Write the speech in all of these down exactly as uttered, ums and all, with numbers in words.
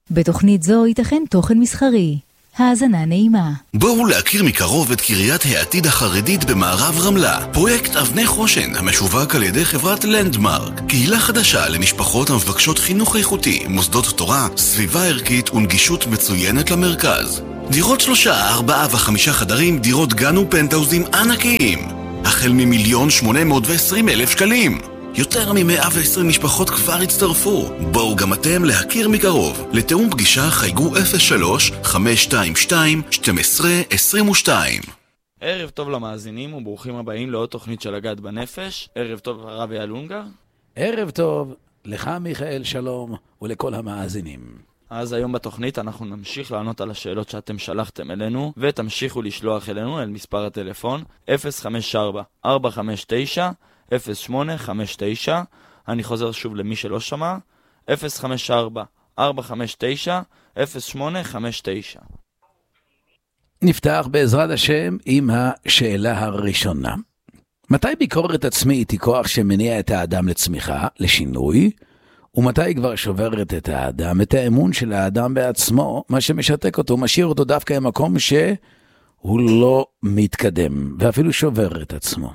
בתוכנית זו ייתכן תוכן מסחרי. האזנה נעימה. בואו להכיר מקרוב את קריית העתיד החרדית במערב רמלה. פרויקט אבני חושן המשווק על ידי חברת לנדמרק. קהילה חדשה למשפחות המבקשות חינוך איכותי, מוסדות תורה, סביבה ערכית ונגישות מצוינת למרכז. דירות שלושה, ארבעה וחמישה חדרים, דירות גן ופנטאוזים ענקיים. החל ממיליון שמונה מאות ועשרים אלף שקלים. יותר מ-מאה ועשרים משפחות כבר הצטרפו. בואו גם אתם להכיר מקרוב. לתאום פגישה חייגו אפס שלוש חמש שתיים שתיים שתים עשרה עשרים ושתיים. ערב טוב למאזינים וברוכים הבאים לעוד תוכנית של לגעת בנפש. ערב טוב הרב אייל אונגר. ערב טוב לך מיכאל שלום ולכל המאזינים. אז היום בתוכנית אנחנו נמשיך לענות על השאלות שאתם שלחתם אלינו, ותמשיכו לשלוח אלינו אל מספר הטלפון אפס חמש ארבע ארבע חמש תשע אפס שמונה חמש תשע. אני חוזר שוב למי שלא שמע, אפס חמש ארבע ארבע חמש תשע אפס שמונה חמש תשע. נפתח בעזרת השם עם השאלה הראשונה. מתי ביקורת עצמית היא כוח שמניע את האדם לצמיחה, לשינוי, ומתי כבר שוברת את האדם, את האמון של האדם בעצמו, מה שמשתק אותו, משאיר אותו דווקא במקום שהוא לא מתקדם, ואפילו שובר את עצמו.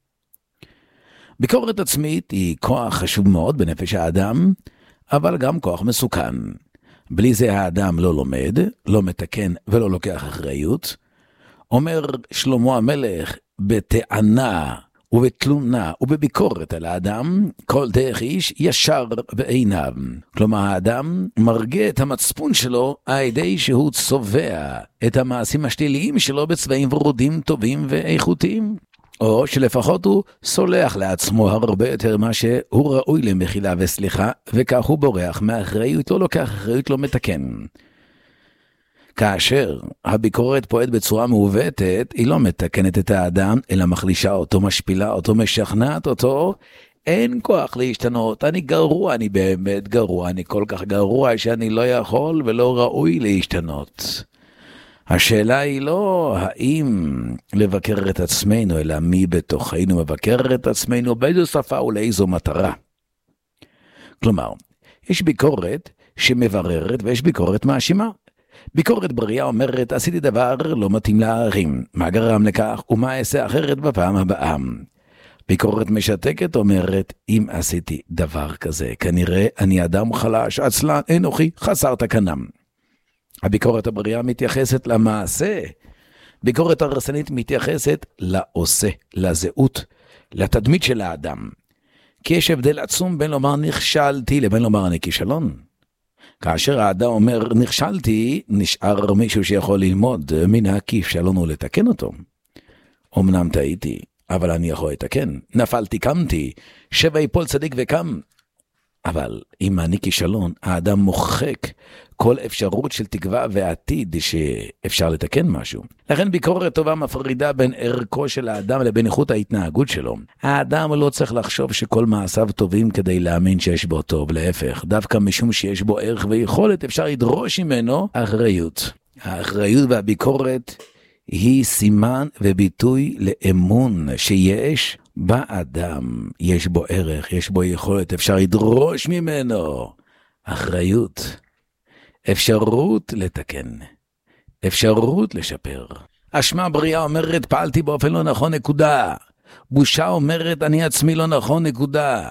ביקורת עצמית היא כוח חשוב מאוד בנפש האדם, אבל גם כוח מסוכן. בלי זה האדם לא לומד, לא מתקן ולא לוקח אחריות. אומר שלמה המלך, בטענה ובתלונה ובביקורת על האדם, כל דרך איש ישר בעיניו. כלומר, האדם מרגיע את המצפון שלו על ידי שהוא צובע את המעשים השליליים שלו בצבעים ורודים טובים ואיכותיים. או שלפחות הוא סולח לעצמו הרבה יותר מה שהוא ראוי למחילה וסליחה, וכך הוא בורח מאחריות, לא לוקח אחריות, לא מתקן. כאשר הביקורת פועלת בצורה מעוותת, היא לא מתקנת את האדם, אלא מחלישה אותו, משפילה אותו, משכנעת אותו. אין כוח להשתנות, אני גרוע, אני באמת גרוע, אני כל כך גרוע שאני לא יכול ולא ראוי להשתנות. השאלה היא לא האם לבקר את עצמנו, אלא מי בתוכנו מבקר את עצמנו, באיזו שפה ולאיזו מטרה. כלומר, יש ביקורת שמבררת ויש ביקורת מאשימה. ביקורת בריאה אומרת, עשיתי דבר לא מתאים לערכים, מה גרם לכך ומה אעשה אחרת בפעם הבאה. ביקורת משתקת אומרת, אם עשיתי דבר כזה, כנראה אני אדם חלש, עצלן, אנוכי, חסר תקנם. הביקורת הבריאה מתייחסת למעשה. ביקורת הרסנית מתייחסת לעושה, לזהות, לתדמית של האדם. כי יש הבדל עצום בין לומר נכשלתי לבין לומר אני כישלון. כאשר האדם אומר נכשלתי, נשאר מישהו שיכול ללמוד מן הכישלון ולתקן אותו. אמנם טעיתי, אבל אני יכול לתקן. נפלתי, קמתי, שבע יפול צדיק וקם. אבל אם אני כישלון, האדם מוחק כל אפשרות של תקווה ועתיד שאפשר לתקן משהו. לכן ביקורת טובה מפרידה בין ערכו של האדם לבין איכות ההתנהגות שלו. האדם לא צריך לחשוב שכל מעשיו טובים כדי להאמין שיש בו טוב, להפך. דווקא משום שיש בו ערך ויכולת אפשר לדרוש ממנו אחריות. האחריות והביקורת היא סימן וביטוי לאמון שיש באדם. יש בו ערך, יש בו יכולת, אפשר לדרוש ממנו אחריות. אפשרות לתקן, אפשרות לשפר. אשמה בריאה אומרת פעלתי באופן לא נכון, נקודה. בושה אומרת אני עצמי לא נכון, נקודה.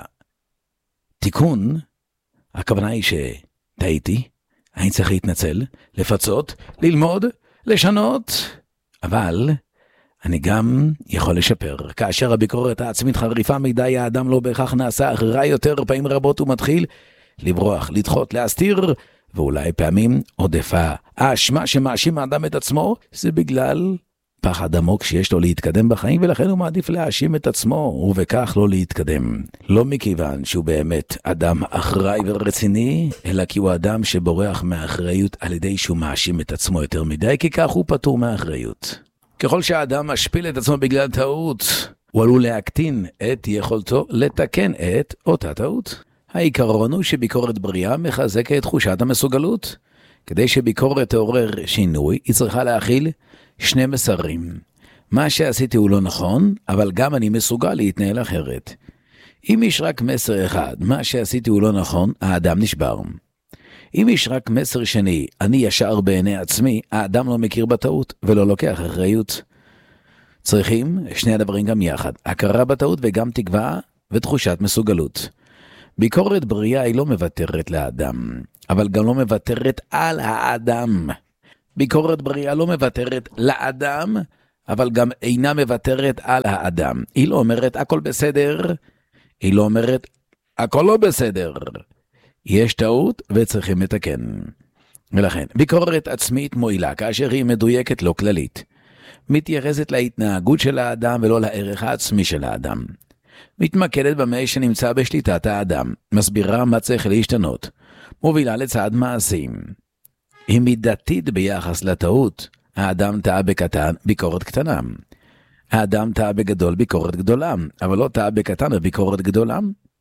תיקון, הכוונה היא שטעיתי, אני צריך להתנצל, לפצות, ללמוד, לשנות, אבל אני גם יכול לשפר. כאשר הביקורת העצמית חריפה מדי, האדם לא בהכרח נעשה רע יותר, פעמים רבות הוא מתחיל לברוח, לדחות, להסתיר, ואולי פעמים עודפה. האשמה שמאשים האדם את עצמו, זה בגלל פחד עמוק שיש לו להתקדם בחיים, ולכן הוא מעדיף להאשים את עצמו, ובכך לא להתקדם. לא מכיוון שהוא באמת אדם אחראי ורציני, אלא כי הוא אדם שבורח מהאחריות על ידי שהוא מאשים את עצמו יותר מדי, כי כך הוא פטור מהאחריות. ככל שהאדם משפיל את עצמו בגלל טעות, הוא עלול להקטין את יכולתו לתקן את אותה טעות. העיקרון הוא שביקורת בריאה מחזקת את תחושת המסוגלות. כדי שביקורת תעורר שינוי, היא צריכה להכיל שני מסרים. מה שעשיתי הוא לא נכון, אבל גם אני מסוגל להתנהל אחרת. אם יש רק מסר אחד, מה שעשיתי הוא לא נכון, האדם נשבר. אם יש רק מסר שני, אני ישר בעיני עצמי, האדם לא מכיר בטעות ולא לוקח אחריות. צריכים שני הדברים גם יחד, הכרה בטעות וגם תקווה ותחושת מסוגלות. ביקורת בריאה היא לא מוותרת לאדם, אבל גם לא מוותרת על האדם. ביקורת בריאה לא מוותרת לאדם, אבל גם אינה מוותרת על האדם. היא לא אומרת הכל בסדר, היא לא אומרת הכל לא בסדר. יש טעות וצריכים לתקן. ולכן, ביקורת עצמית מועילה כאשר היא מדויקת לא כללית. מתייחסת להתנהגות של האדם ולא לערך העצמי של האדם. מתמקדת במה שנמצא בשליטת האדם, מסבירה מה צריך להשתנות, מובילה לצעד מעשים. היא מידתית ביחס לטעות. האדם טעה בקטן, ביקורת קטנה. האדם טעה בגדול, ביקורת גדולה, אבל לא טעה בקטן, ביקורת גדולה.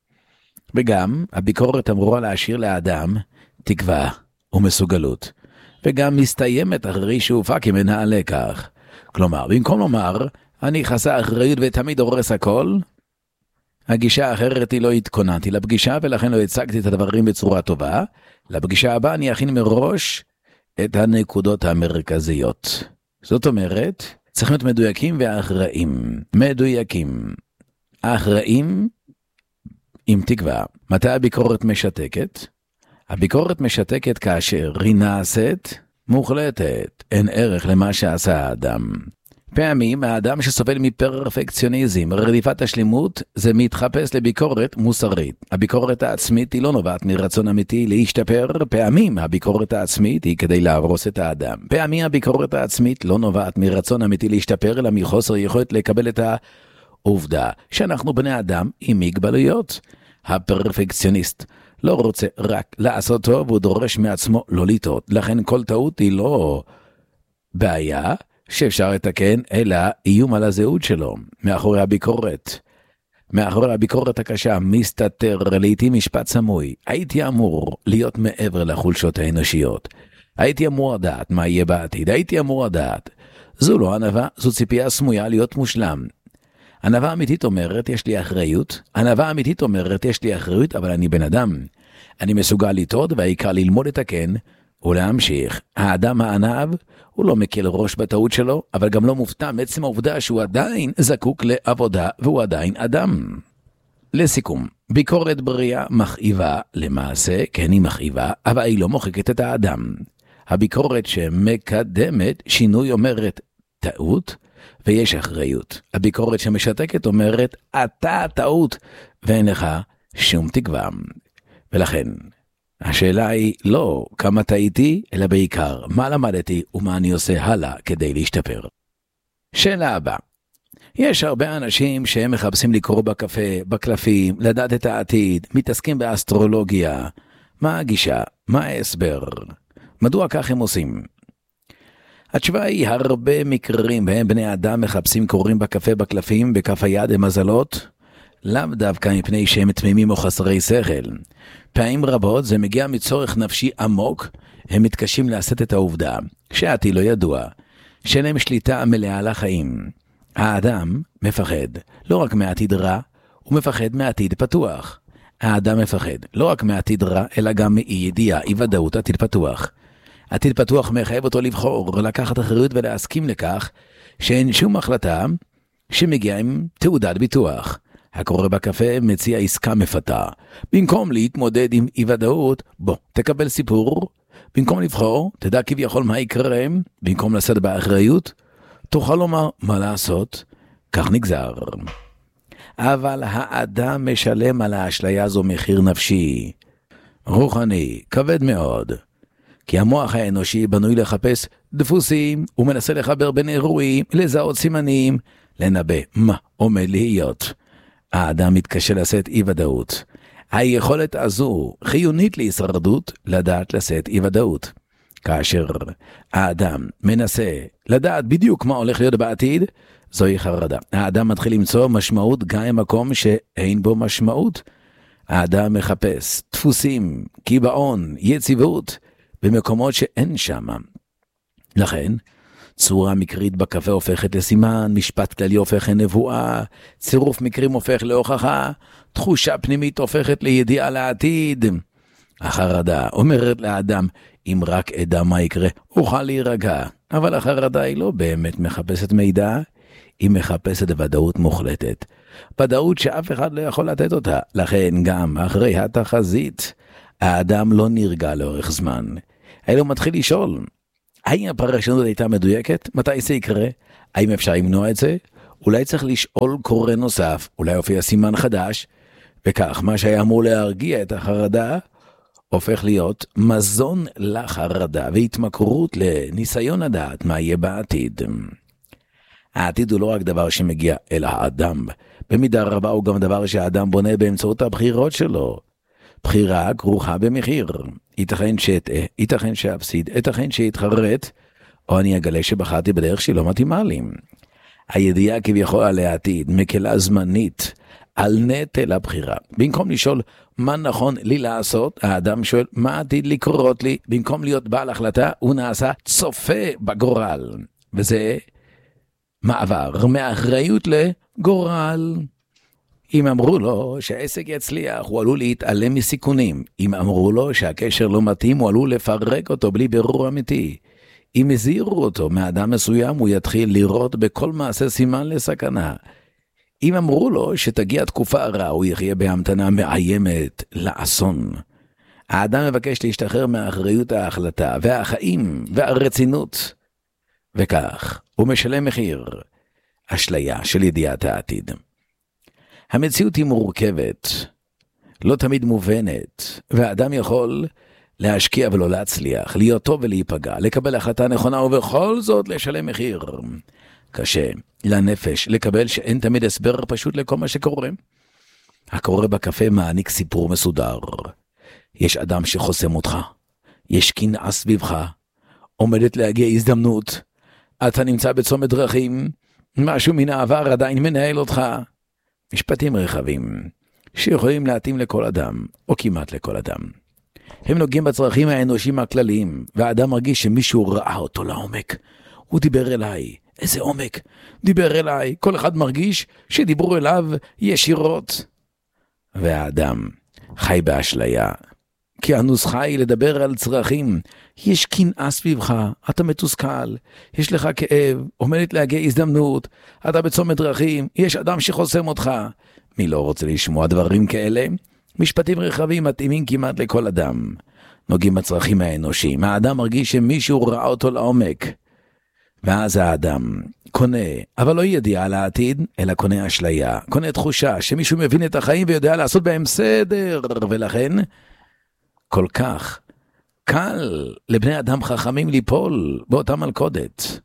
וגם הביקורת אמורה להשאיר לאדם תקווה ומסוגלות, וגם מסתיימת אחרי שהופק ממנה הלקח. כלומר, במקום לומר, אני חסר אחריות ותמיד הורס הכל, הגישה האחרת היא לא התכוננתי לפגישה, ולכן לא הצגתי את הדברים בצורה טובה. לפגישה הבאה אני אכין מראש את הנקודות המרכזיות. זאת אומרת, צריכים להיות מדויקים ואחראים. מדויקים. אחראים עם תקווה. מתי הביקורת משתקת? הביקורת משתקת כאשר היא נעשית מוחלטת. אין ערך למה שעשה האדם. פעמים האדם שסובל מפרפקציוניזם, רדיפת השלימות, זה מתחפש לביקורת מוסרית. הביקורת העצמית היא לא נובעת מרצון אמיתי להשתפר. פעמים הביקורת העצמית היא כדי להרוס את האדם. פעמים הביקורת העצמית לא נובעת מרצון אמיתי להשתפר, אלא מחוסר יכולת לקבל את העובדה שאנחנו בני אדם עם מגבלויות. הפרפקציוניסט לא רוצה רק לעשות טוב, הוא דורש מעצמו לא לטעות. לכן כל טעות היא לא בעיה שאפשר לתקן, אלא איום על הזהות שלו. מאחורי הביקורת, מאחורי הביקורת הקשה מסתתר לעתים משפט סמוי. הייתי אמור להיות מעבר לחולשות האנושיות. הייתי אמור לדעת מה יהיה בעתיד. הייתי אמור לדעת. זו לא ענווה, זו ציפייה סמויה להיות מושלם. ענווה אמיתית אומרת, יש לי אחריות. ענווה אמיתית אומרת, יש לי אחריות, אבל אני בן אדם. אני מסוגל לטעות, והעיקר ללמוד לתקן ולהמשיך. האדם הענב, הוא לא מקל ראש בטעות שלו, אבל גם לא מופתע מעצם העובדה שהוא עדיין זקוק לעבודה, והוא עדיין אדם. לסיכום, ביקורת בריאה מכאיבה למעשה, כן היא מכאיבה, אבל היא לא מוחקת את האדם. הביקורת שמקדמת שינוי אומרת טעות, ויש אחריות. הביקורת שמשתקת אומרת, אתה טעות, ואין לך שום תקווה. ולכן, השאלה היא לא כמה טעיתי, אלא בעיקר מה למדתי ומה אני עושה הלאה כדי להשתפר. שאלה הבאה. יש הרבה אנשים שהם מחפשים לקרוא בקפה, בקלפים, לדעת את העתיד, מתעסקים באסטרולוגיה. מה הגישה? מה ההסבר? מדוע כך הם עושים? התשובה היא הרבה מקרים בהם בני אדם מחפשים קוראים בקפה, בקלפים, בכף היד המזלות, לאו דווקא מפני שהם תמימים או חסרי שכל. פעמים רבות זה מגיע מצורך נפשי עמוק, הם מתקשים לעשות את העובדה, שעתי לא ידוע, שאין להם שליטה מלאה לחיים. האדם מפחד לא רק מעתיד רע, הוא מפחד מעתיד פתוח. האדם מפחד לא רק מעתיד רע, אלא גם מאי ידיעה, אי ודאות עתיד פתוח. עתיד פתוח מחייב אותו לבחור, לקחת אחריות ולהסכים לכך, שאין שום החלטה שמגיעה עם תעודת ביטוח. הקורא בקפה מציע עסקה מפתה. במקום להתמודד עם אי ודאות, בוא, תקבל סיפור. במקום לבחור, תדע כביכול מה יקרה. במקום לשאת באחריות, תוכל לומר מה לעשות. כך נגזר. אבל האדם משלם על האשליה הזו מחיר נפשי, רוחני, כבד מאוד. כי המוח האנושי בנוי לחפש דפוסים, הוא מנסה לחבר בין אירועים, לזהות סימנים, לנבא מה עומד להיות. האדם מתקשה לשאת אי ודאות. היכולת הזו חיונית להישרדות, לדעת לשאת אי ודאות. כאשר האדם מנסה לדעת בדיוק מה הולך להיות בעתיד, זוהי חרדה. האדם מתחיל למצוא משמעות גם במקום שאין בו משמעות. האדם מחפש דפוסים, קיבעון, יציבות, במקומות שאין שם. לכן, צורה מקרית בקפה הופכת לסימן, משפט כללי הופך לנבואה, צירוף מקרים הופך להוכחה, תחושה פנימית הופכת לידיעה לעתיד. החרדה אומרת לאדם, אם רק אדע מה יקרה, אוכל להירגע. אבל החרדה היא לא באמת מחפשת מידע, היא מחפשת ודאות מוחלטת. ודאות שאף אחד לא יכול לתת אותה. לכן גם אחרי התחזית, האדם לא נרגע לאורך זמן. אלא הוא מתחיל לשאול, האם הפרשנות הייתה מדויקת? מתי זה יקרה? האם אפשר למנוע את זה? אולי צריך לשאול קורא נוסף, אולי הופיע סימן חדש, וכך מה שהיה אמור להרגיע את החרדה, הופך להיות מזון לחרדה והתמכרות לניסיון לדעת מה יהיה בעתיד. העתיד הוא לא רק דבר שמגיע אל האדם, במידה רבה הוא גם דבר שהאדם בונה באמצעות הבחירות שלו. בחירה כרוכה במחיר. ייתכן שאטעה, ייתכן שאפסיד, ייתכן שיתחרט, או אני אגלה שבחרתי בדרך שלא מתאימה לי. הידיעה כביכול על העתיד מקלה זמנית על נטל הבחירה. במקום לשאול מה נכון לי לעשות, האדם שואל מה עתיד לקרות לי. במקום להיות בעל החלטה, הוא נעשה צופה בגורל. וזה מעבר מאחריות לגורל. אם אמרו לו שהעסק יצליח, הוא עלול להתעלם מסיכונים. אם אמרו לו שהקשר לא מתאים, הוא עלול לפרק אותו בלי ברור אמיתי. אם הזהירו אותו מאדם מסוים, הוא יתחיל לראות בכל מעשה סימן לסכנה. אם אמרו לו שתגיע תקופה רע, הוא יחיה בהמתנה מאיימת לאסון. האדם מבקש להשתחרר מאחריות ההחלטה והחיים והרצינות. וכך הוא משלם מחיר, אשליה של ידיעת העתיד. המציאות היא מורכבת, לא תמיד מובנת, והאדם יכול להשקיע ולא להצליח, להיות טוב ולהיפגע, לקבל החלטה נכונה ובכל זאת לשלם מחיר. קשה לנפש לקבל שאין תמיד הסבר פשוט לכל מה שקורה. הקורא בקפה מעניק סיפור מסודר. יש אדם שחוסם אותך, יש קנאה סביבך, עומדת להגיע הזדמנות, אתה נמצא בצומת דרכים, משהו מן העבר עדיין מנהל אותך. משפטים רחבים שיכולים להתאים לכל אדם, או כמעט לכל אדם. הם נוגעים בצרכים האנושיים הכלליים, והאדם מרגיש שמישהו ראה אותו לעומק. הוא דיבר אליי, איזה עומק, דיבר אליי, כל אחד מרגיש שדיברו אליו ישירות. והאדם חי באשליה, כי הנוסחה היא לדבר על צרכים. יש קנאה סביבך, אתה מתוסכל, יש לך כאב, עומדת להגיע הזדמנות, אתה בצומת דרכים, יש אדם שחוסם אותך. מי לא רוצה לשמוע דברים כאלה? משפטים רחבים מתאימים כמעט לכל אדם. נוגעים בצרכים האנושיים. האדם מרגיש שמישהו ראה אותו לעומק. ואז האדם קונה, אבל לא ידיעה על העתיד, אלא קונה אשליה, קונה תחושה שמישהו מבין את החיים ויודע לעשות בהם סדר, ולכן כל כך קל לבני אדם חכמים ליפול באותה מלכודת.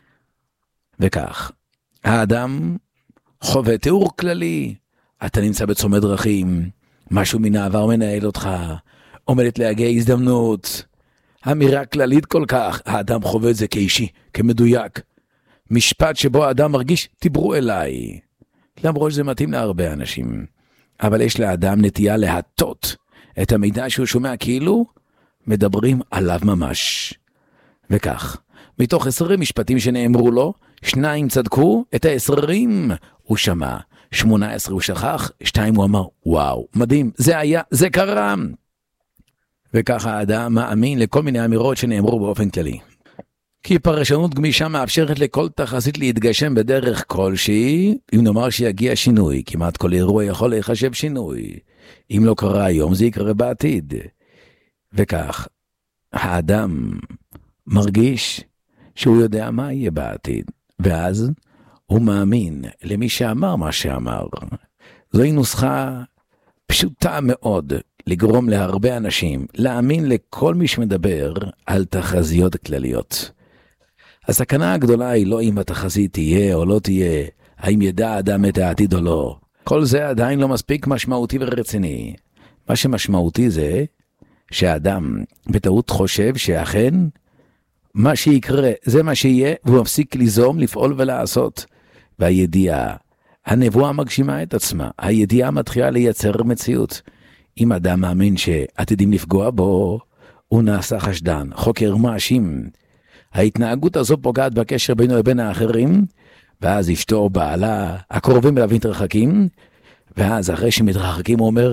וכך, האדם חווה תיאור כללי, אתה נמצא בצומת דרכים, משהו מן העבר מנהל אותך, עומדת להגיע הזדמנות, אמירה כללית כל כך, האדם חווה את זה כאישי, כמדויק. משפט שבו האדם מרגיש, דיברו אליי. למרות שזה מתאים להרבה אנשים. אבל יש לאדם נטייה להטות את המידע שהוא שומע כאילו מדברים עליו ממש. וכך, מתוך עשרים משפטים שנאמרו לו, שניים צדקו, את העשרים הוא שמע, שמונה עשרה הוא שכח, שתיים הוא אמר, וואו, מדהים, זה היה, זה קרה. וככה האדם מאמין לכל מיני אמירות שנאמרו באופן כללי. כי פרשנות גמישה מאפשרת לכל תחזית להתגשם בדרך כלשהי, אם נאמר שיגיע שינוי, כמעט כל אירוע יכול להיחשב שינוי. אם לא קרה היום, זה יקרה בעתיד. וכך, האדם מרגיש שהוא יודע מה יהיה בעתיד, ואז הוא מאמין למי שאמר מה שאמר. זוהי נוסחה פשוטה מאוד, לגרום להרבה אנשים להאמין לכל מי שמדבר על תחזיות כלליות. הסכנה הגדולה היא לא אם התחזית תהיה או לא תהיה, האם ידע האדם את העתיד או לא. כל זה עדיין לא מספיק משמעותי ורציני. מה שמשמעותי זה שהאדם בטעות חושב שאכן מה שיקרה זה מה שיהיה, והוא מפסיק ליזום, לפעול ולעשות. והידיעה, הנבואה מגשימה את עצמה, הידיעה מתחילה לייצר מציאות. אם אדם מאמין שעתידים לפגוע בו, הוא נעשה חשדן, חוקר מאשים. ההתנהגות הזו פוגעת בקשר בינו לבין האחרים, ואז אשתו או בעלה, הקרובים אליו מתרחקים, ואז אחרי שמתרחקים הוא אומר,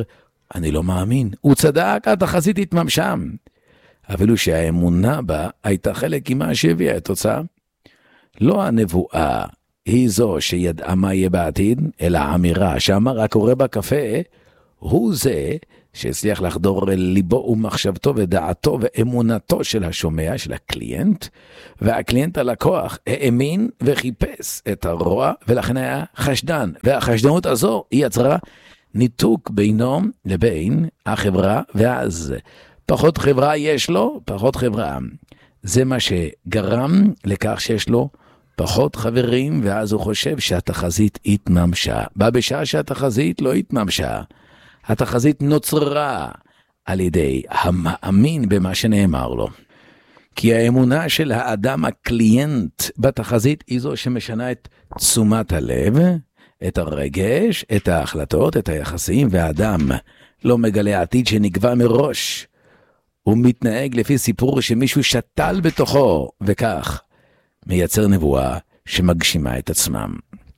אני לא מאמין. הוא צדק, התחזית התממשה. אפילו שהאמונה בה הייתה חלק ממה שהביאה את תוצאה. לא הנבואה היא זו שידעה מה יהיה בעתיד, אלא האמירה שאמר הקורא בקפה, הוא זה שהצליח לחדור אל ליבו ומחשבתו ודעתו ואמונתו של השומע, של הקליינט, והקליינט הלקוח האמין וחיפש את הרוע, ולכן היה חשדן, והחשדנות הזו היא יצרה ניתוק בינו לבין החברה, ואז פחות חברה יש לו, פחות חברה. זה מה שגרם לכך שיש לו פחות חברים, ואז הוא חושב שהתחזית התממשה. בא בשעה שהתחזית לא התממשה. התחזית נוצרה על ידי המאמין במה שנאמר לו. כי האמונה של האדם הקליינט בתחזית היא זו שמשנה את תשומת הלב, את הרגש, את ההחלטות, את היחסים, והאדם לא מגלה עתיד שנקבע מראש. הוא מתנהג לפי סיפור שמישהו שתל בתוכו, וכך מייצר נבואה שמגשימה את עצמם.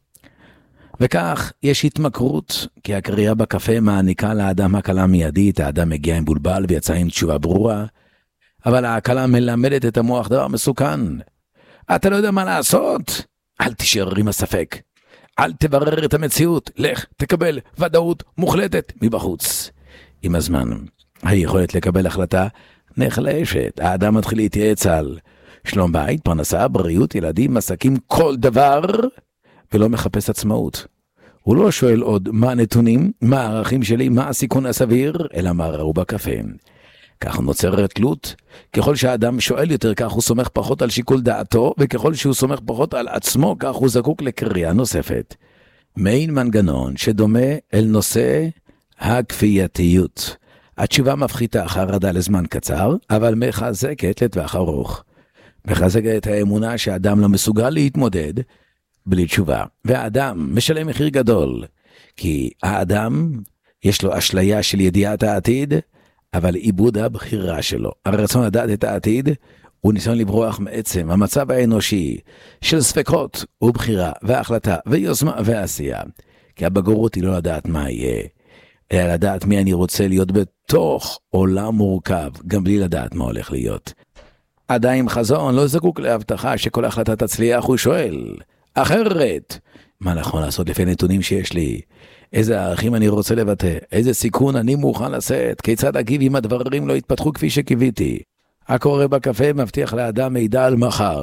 וכך יש התמכרות, כי הקריאה בקפה מעניקה לאדם הקלה מיידית, האדם מגיע עם בולבל ויצא עם תשובה ברורה, אבל ההקלה מלמדת את המוח דבר מסוכן. אתה לא יודע מה לעשות? אל תישאר עם הספק. אל תברר את המציאות, לך תקבל ודאות מוחלטת מבחוץ. עם הזמן, היכולת לקבל החלטה נחלשת, האדם מתחיל להתייעץ על שלום בית, פרנסה, בריאות, ילדים, עסקים, כל דבר, ולא מחפש עצמאות. הוא לא שואל עוד מה הנתונים, מה הערכים שלי, מה הסיכון הסביר, אלא מה ראו בקפה. כך נוצרת תלות. ככל שהאדם שואל יותר, כך הוא סומך פחות על שיקול דעתו, וככל שהוא סומך פחות על עצמו, כך הוא זקוק לקריאה נוספת. מעין מנגנון שדומה אל נושא הכפייתיות. התשובה מפחיתה חרדה לזמן קצר, אבל מחזקת לטווח ארוך. מחזקת את האמונה שהאדם לא מסוגל להתמודד בלי תשובה. והאדם משלם מחיר גדול, כי האדם יש לו אשליה של ידיעת העתיד, אבל איבוד הבחירה שלו. הרצון לדעת את העתיד הוא ניסיון לברוח מעצם המצב האנושי של ספקות ובחירה והחלטה ויוזמה ועשייה. כי הבגרות היא לא לדעת מה יהיה, אלא לדעת מי אני רוצה להיות בתוך עולם מורכב, גם בלי לדעת מה הולך להיות. אדם עם חזון לא זקוק להבטחה שכל החלטה תצליח, הוא שואל, אחרת, מה נכון לעשות לפי נתונים שיש לי? איזה ערכים אני רוצה לבטא? איזה סיכון אני מוכן לשאת? כיצד אגיב אם הדברים לא יתפתחו כפי שקיוויתי? הקורא בקפה מבטיח לאדם מידע על מחר.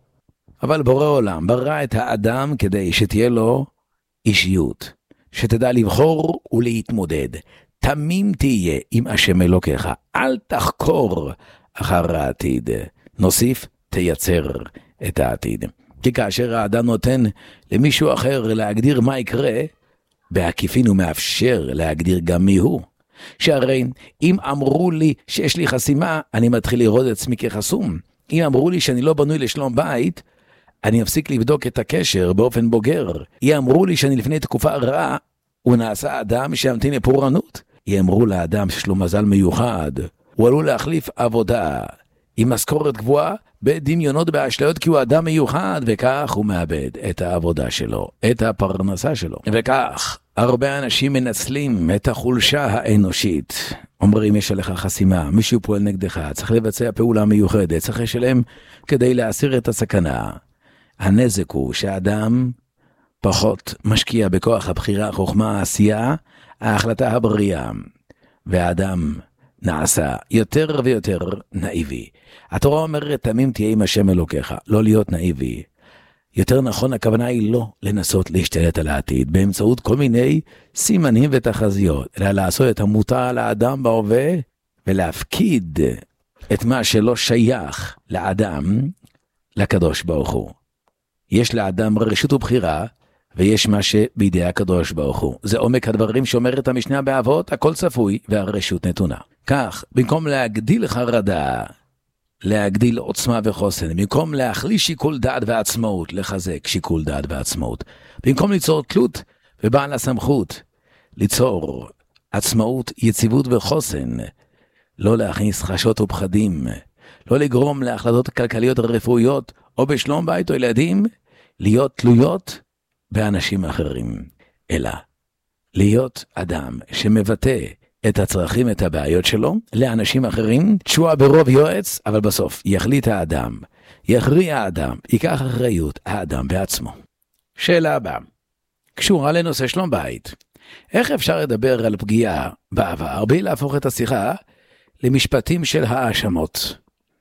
אבל בורא עולם ברא את האדם כדי שתהיה לו אישיות, שתדע לבחור ולהתמודד. תמים תהיה עם השם אלוקיך, אל תחקור אחר העתיד. נוסיף, תייצר את העתיד. כי כאשר האדם נותן למישהו אחר להגדיר מה יקרה, בעקיפין הוא מאפשר להגדיר גם מי הוא. שהרי אם אמרו לי שיש לי חסימה, אני מתחיל לראות את עצמי כחסום. אם אמרו לי שאני לא בנוי לשלום בית, אני אפסיק לבדוק את הקשר באופן בוגר. אם אמרו לי שאני לפני תקופה רעה, הוא נעשה אדם שימתין לפורענות. אם אמרו לאדם שיש לו מזל מיוחד, הוא עלול להחליף עבודה עם משכורת גבוהה בדמיונות באשליות, כי הוא אדם מיוחד, וכך הוא מאבד את העבודה שלו, את הפרנסה שלו. וכך הרבה אנשים מנצלים את החולשה האנושית. אומרים, יש עליך חסימה, מישהו פועל נגדך, צריך לבצע פעולה מיוחדת, צריך לשלם כדי להסיר את הסכנה. הנזק הוא שהאדם פחות משקיע בכוח הבחירה, חוכמה, העשייה, ההחלטה הבריאה, והאדם נעשה יותר ויותר נאיבי. התורה אומרת, תמים תהיה עם השם אלוקיך, לא להיות נאיבי. יותר נכון, הכוונה היא לא לנסות להשתלט על העתיד, באמצעות כל מיני סימנים ותחזיות, אלא לעשות את המוטל לאדם בהווה, ולהפקיד את מה שלא שייך לאדם, לקדוש ברוך הוא. יש לאדם רשות ובחירה, ויש מה שבידי הקדוש ברוך הוא. זה עומק הדברים שאומרת המשנה באבות, הכל צפוי והרשות נתונה. כך, במקום להגדיל חרדה, להגדיל עוצמה וחוסן, במקום להחליש שיקול דעת ועצמאות, לחזק שיקול דעת ועצמאות, במקום ליצור תלות ובעל הסמכות, ליצור עצמאות, יציבות וחוסן, לא להכניס חשות ופחדים, לא לגרום להחלטות כלכליות רפואיות, או בשלום בית או ילדים, להיות תלויות באנשים אחרים, אלא להיות אדם שמבטא את הצרכים, את הבעיות שלו, לאנשים אחרים, תשועה ברוב יועץ, אבל בסוף יחליט האדם, יכריע האדם, ייקח אחריות האדם בעצמו. שאלה הבאה, קשורה לנושא שלום בית. איך אפשר לדבר על פגיעה בעבר, בלי להפוך את השיחה למשפטים של האשמות?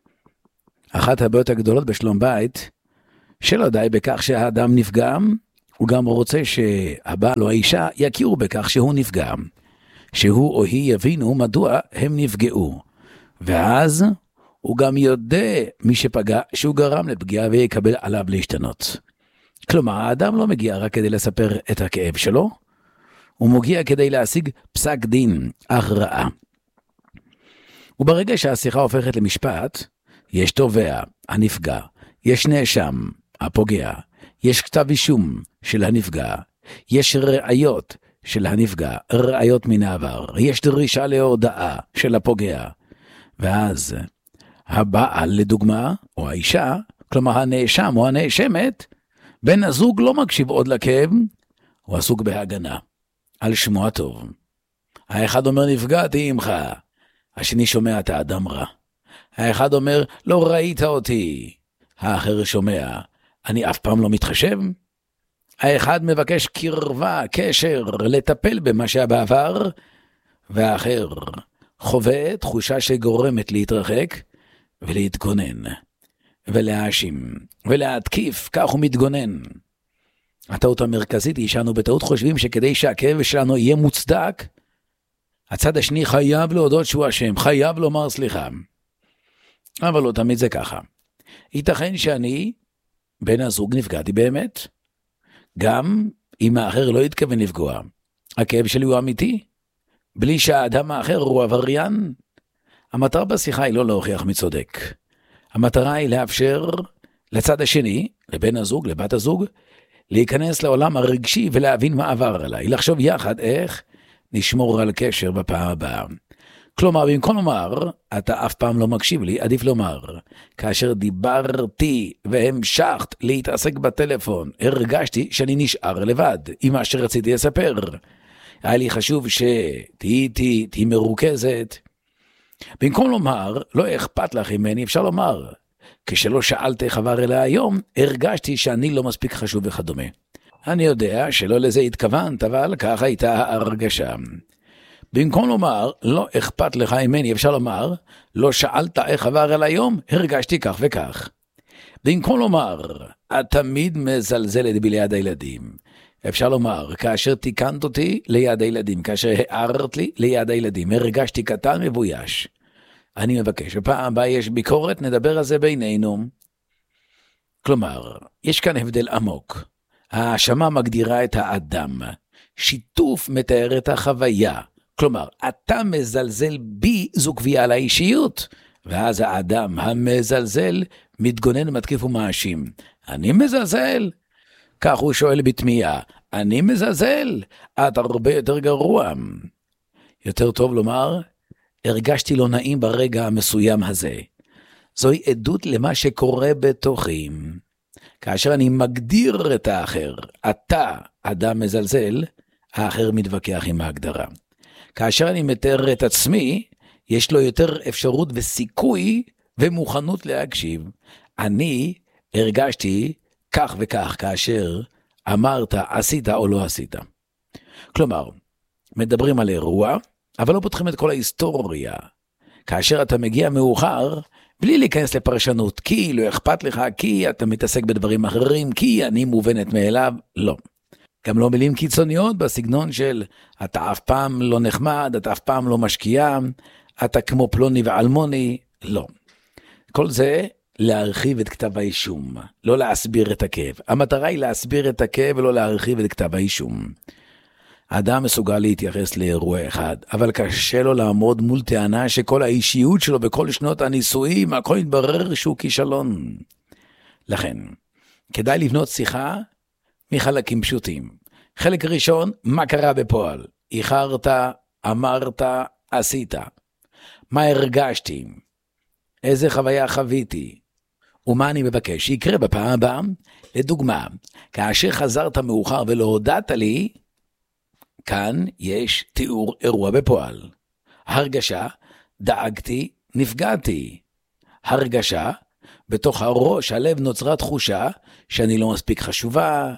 אחת הבעיות הגדולות בשלום בית, שלא די בכך שהאדם נפגע, הוא גם רוצה שהבעל או האישה יכירו בכך שהוא נפגע, שהוא או היא יבינו מדוע הם נפגעו, ואז הוא גם יודע מי שפגע שהוא גרם לפגיעה ויקבל עליו להשתנות. כלומר, האדם לא מגיע רק כדי לספר את הכאב שלו, הוא מגיע כדי להשיג פסק דין, הכרעה. וברגע שהשיחה הופכת למשפט, יש תובע, הנפגע, יש נאשם, הפוגע, יש כתב אישום של הנפגע, יש ראיות של הנפגע, ראיות מן העבר, יש דרישה להודעה של הפוגע, ואז הבעל לדוגמה, או האישה, כלומר הנאשם או הנאשמת, בן הזוג לא מקשיב עוד לכאב, הוא עסוק בהגנה, על שמו הטוב. האחד אומר נפגעתי עמך, השני שומע את האדם רע. האחד אומר לא ראית אותי, האחר שומע אני אף פעם לא מתחשב. האחד מבקש קרבה, קשר, לטפל במה שבעבר, והאחר חווה תחושה שגורמת להתרחק ולהתגונן, ולהאשים, ולהתקיף, כך הוא מתגונן. הטעות המרכזית היא שאנו בטעות חושבים שכדי שהכאב שלנו יהיה מוצדק, הצד השני חייב להודות שהוא אשם, חייב לומר סליחה. אבל לא תמיד זה ככה. ייתכן שאני, בן הזוג, נפגעתי באמת, גם אם האחר לא יתכוון לפגוע. הכאב שלי הוא אמיתי, בלי שהאדם האחר הוא עבריין. המטרה בשיחה היא לא להוכיח מי צודק. המטרה היא לאפשר לצד השני, לבן הזוג, לבת הזוג, להיכנס לעולם הרגשי ולהבין מה עבר עליי, לחשוב יחד איך נשמור על קשר בפעם הבאה. כלומר, במקום לומר, אתה אף פעם לא מקשיב לי, עדיף לומר, כאשר דיברתי והמשכת להתעסק בטלפון, הרגשתי שאני נשאר לבד, עם מה שרציתי לספר. היה לי חשוב שתהי איתי, תהי מרוכזת. במקום לומר, לא אכפת לך ממני, אפשר לומר, כשלא שאלת איך עבר אליי היום, הרגשתי שאני לא מספיק חשוב וכדומה. אני יודע שלא לזה התכוונת, אבל ככה הייתה ההרגשה. במקום לומר, לא אכפת לך ממני, אפשר לומר, לא שאלת איך עבר אליי היום, הרגשתי כך וכך. במקום לומר, את תמיד מזלזלת בי ליד הילדים. אפשר לומר, כאשר תיקנת אותי ליד הילדים, כאשר הערת לי ליד הילדים, הרגשתי קטן מבויש. אני מבקש, בפעם הבאה יש ביקורת, נדבר על זה בינינו. כלומר, יש כאן הבדל עמוק. האשמה מגדירה את האדם. שיתוף מתאר את החוויה. כלומר, אתה מזלזל בי, זו קביעה לאישיות. ואז האדם המזלזל מתגונן, מתקיף ומאשים. אני מזלזל? כך הוא שואל בתמיהה. אני מזלזל? את הרבה יותר גרוע. יותר טוב לומר, הרגשתי לא נעים ברגע המסוים הזה. זוהי עדות למה שקורה בתוכי. כאשר אני מגדיר את האחר, אתה אדם מזלזל, האחר מתווכח עם ההגדרה. כאשר אני מתאר את עצמי, יש לו יותר אפשרות וסיכוי ומוכנות להקשיב. אני הרגשתי כך וכך כאשר אמרת, עשית או לא עשית. כלומר, מדברים על אירוע, אבל לא פותחים את כל ההיסטוריה. כאשר אתה מגיע מאוחר, בלי להיכנס לפרשנות, כי לא אכפת לך, כי אתה מתעסק בדברים אחרים, כי אני מובנת מאליו, לא. גם לא מילים קיצוניות בסגנון של אתה אף פעם לא נחמד, אתה אף פעם לא משקיע, אתה כמו פלוני ואלמוני, לא. כל זה להרחיב את כתב האישום, לא להסביר את הכאב. המטרה היא להסביר את הכאב ולא להרחיב את כתב האישום. האדם מסוגל להתייחס לאירוע אחד, אבל קשה לו לעמוד מול טענה שכל האישיות שלו בכל שנות הנישואים, הכל יתברר שהוא כישלון. לכן, כדאי לבנות שיחה מחלקים פשוטים. חלק ראשון, מה קרה בפועל? איחרת, אמרת, עשית. מה הרגשתי? איזה חוויה חוויתי? ומה אני מבקש שיקרה בפעם הבאה? לדוגמה, כאשר חזרת מאוחר ולא הודעת לי, כאן יש תיאור אירוע בפועל. הרגשה, דאגתי, נפגעתי. הרגשה, בתוך הראש, הלב נוצרה תחושה שאני לא מספיק חשובה,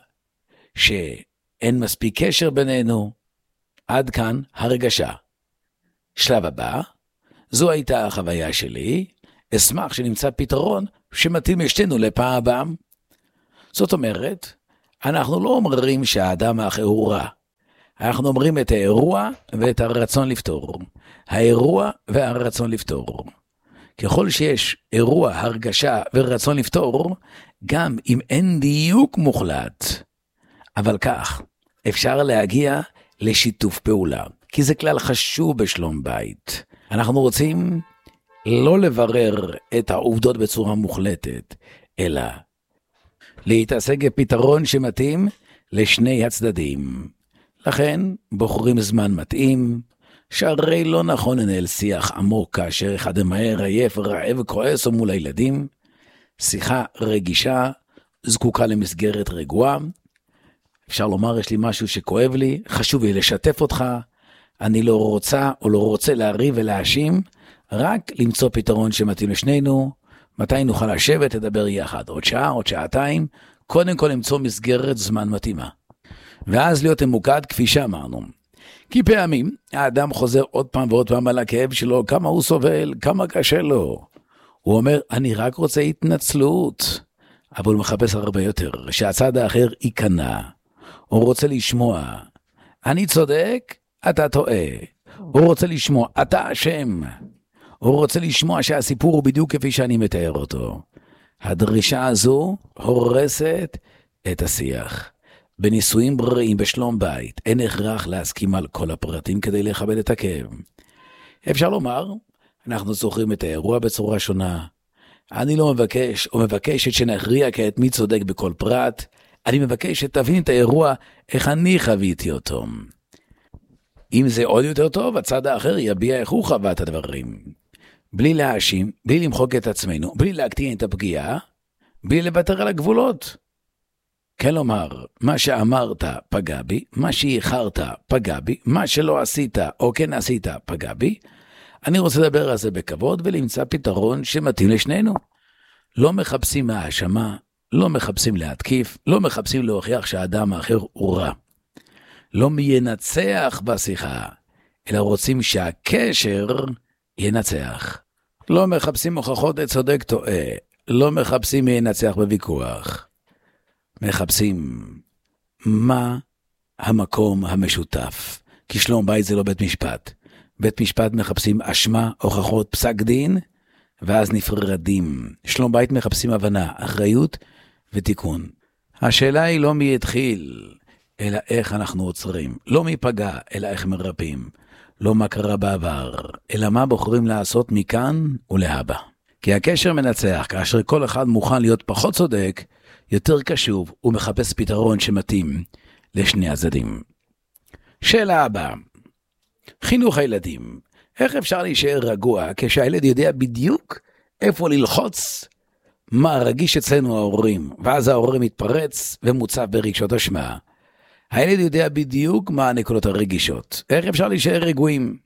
שאין מספיק קשר בינינו. עד כאן הרגשה. שלב הבא, זו הייתה החוויה שלי, אשמח שנמצא פתרון שמתאים לשתינו לפעם הבאה. זאת אומרת, אנחנו לא אומרים שהאדם האחר הוא רע. אנחנו אומרים את האירוע ואת הרצון לפתור. האירוע והרצון לפתור. ככל שיש אירוע, הרגשה ורצון לפתור, גם אם אין דיוק מוחלט. אבל כך, אפשר להגיע לשיתוף פעולה. כי זה כלל חשוב בשלום בית. אנחנו רוצים לא לברר את העובדות בצורה מוחלטת, אלא להתעסק בפתרון שמתאים לשני הצדדים. לכן בוחרים זמן מתאים, שהרי לא נכון לנהל שיח עמוק כאשר אחד מהר, עייף, רעב, כועס או מול הילדים. שיחה רגישה, זקוקה למסגרת רגועה. אפשר לומר, יש לי משהו שכואב לי, חשוב לי לשתף אותך, אני לא רוצה או לא רוצה להריב ולהאשים, רק למצוא פתרון שמתאים לשנינו. מתי נוכל לשבת, לדבר יחד, עוד שעה, עוד שעתיים, קודם כל למצוא מסגרת זמן מתאימה. ואז להיות ממוקד כפי שאמרנו. כי פעמים האדם חוזר עוד פעם ועוד פעם על הכאב שלו, כמה הוא סובל, כמה קשה לו. הוא אומר, אני רק רוצה התנצלות, אבל הוא מחפש הרבה יותר, שהצד האחר ייכנע. הוא רוצה לשמוע, אני צודק, אתה טועה. הוא רוצה לשמוע, אתה אשם. הוא רוצה לשמוע שהסיפור הוא בדיוק כפי שאני מתאר אותו. הדרישה הזו הורסת את השיח. בניסויים בריאים בשלום בית, אין הכרח להסכים על כל הפרטים כדי לכבד את הכאב. אפשר לומר, אנחנו זוכרים את האירוע בצורה שונה. אני לא מבקש או מבקשת שנכריע כעת מי צודק בכל פרט, אני מבקש שתבין את האירוע איך אני חוויתי אותו. אם זה עוד יותר טוב, הצד האחר יביע איך הוא חווה את הדברים. בלי להאשים, בלי למחוק את עצמנו, בלי להקטין את הפגיעה, בלי לוותר על הגבולות. כלומר, מה שאמרת פגע בי, מה שאיחרת פגע בי, מה שלא עשית או כן עשית פגע בי. אני רוצה לדבר על זה בכבוד ולמצוא פתרון שמתאים לשנינו. לא מחפשים מהאשמה, לא מחפשים להתקיף, לא מחפשים להוכיח שהאדם האחר הוא רע. לא מי ינצח בשיחה, אלא רוצים שהקשר ינצח. לא מחפשים הוכחות את צודק טועה, לא מחפשים מי ינצח בוויכוח. מחפשים מה המקום המשותף. כי שלום בית זה לא בית משפט. בית משפט מחפשים אשמה, הוכחות, פסק דין, ואז נפרדים. שלום בית מחפשים הבנה, אחריות ותיקון. השאלה היא לא מי התחיל, אלא איך אנחנו עוצרים. לא מי פגע, אלא איך מרפאים. לא מה קרה בעבר, אלא מה בוחרים לעשות מכאן ולהבא. כי הקשר מנצח, כאשר כל אחד מוכן להיות פחות צודק, יותר קשוב ומחפש פתרון שמתאים לשני הצדדים. שאלה הבאה, חינוך הילדים. איך אפשר להישאר רגוע כשהילד יודע בדיוק איפה ללחוץ, מה רגיש אצלנו ההורים, ואז ההורים מתפרץ ומוצב ברגשות אשמה. הילד יודע בדיוק מה הנקודות הרגישות. איך אפשר להישאר רגועים?